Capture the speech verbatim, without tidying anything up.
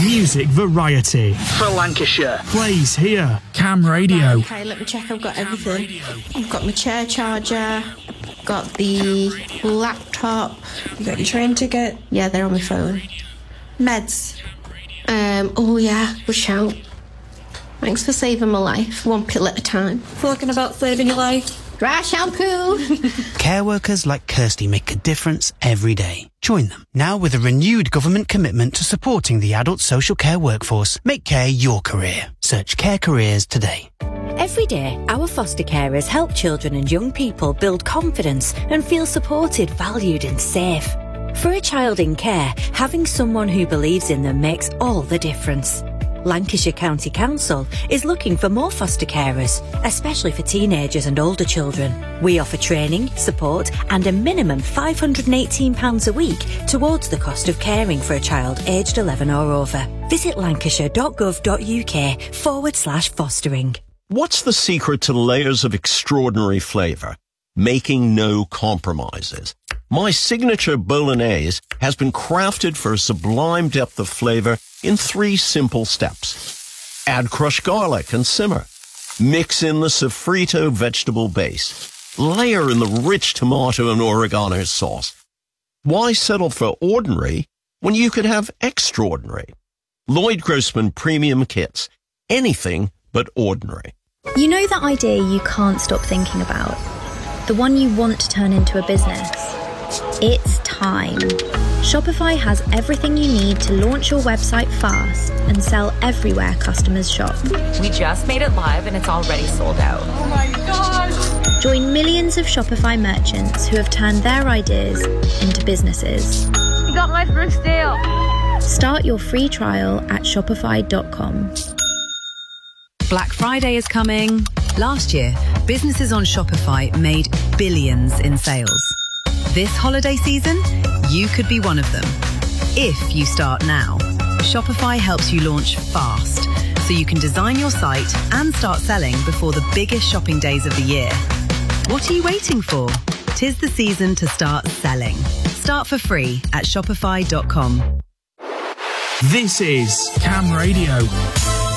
Music variety. For Lancashire. Plays here. Cam Radio. Okay, let me check I've got everything. I've got my chair charger, got the laptop. You got your train ticket? Yeah, they're on my phone. Meds. Um, oh yeah, good shout. Thanks for saving my life, one pill at a time. Talking about saving your life. Dry shampoo. Care workers like Kirsty make a difference every day. Join them now with a renewed government commitment to supporting the adult social care workforce. Make care your career. Search Care Careers today. Every day, our foster carers help children and young people build confidence and feel supported, valued and safe. For a child in care, having someone who believes in them makes all the difference. Lancashire County Council is looking for more foster carers, especially for teenagers and older children. We offer training, support and a minimum five hundred eighteen pounds a week towards the cost of caring for a child aged eleven or over. Visit lancashire.gov.uk forward slash fostering. What's the secret to layers of extraordinary flavour? Making no compromises. My signature bolognese has been crafted for a sublime depth of flavour in three simple steps. Add crushed garlic and simmer. Mix in the sofrito vegetable base. Layer in the rich tomato and oregano sauce. Why settle for ordinary when you could have extraordinary? Lloyd Grossman Premium Kits. Anything but ordinary. You know that idea you can't stop thinking about? The one you want to turn into a business? It's time. Shopify has everything you need to launch your website fast and sell everywhere customers shop. We just made it live and it's already sold out. Oh my gosh! Join millions of Shopify merchants who have turned their ideas into businesses. You got my first deal. Start your free trial at shopify dot com. Black Friday is coming. Last year, businesses on Shopify made billions in sales. This holiday season, you could be one of them. If you start now, Shopify helps you launch fast, so you can design your site and start selling before the biggest shopping days of the year. What are you waiting for? 'Tis the season to start selling. Start for free at shopify dot com. This is Cam Radio.